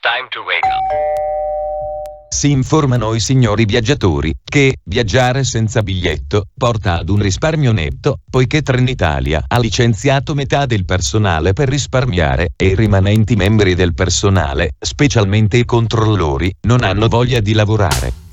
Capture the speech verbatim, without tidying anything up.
time to wake up. Si informano i signori viaggiatori che viaggiare senza biglietto porta ad un risparmio netto, poiché Trenitalia ha licenziato metà del personale per risparmiare e i rimanenti membri del personale, specialmente i controllori, non hanno voglia di lavorare.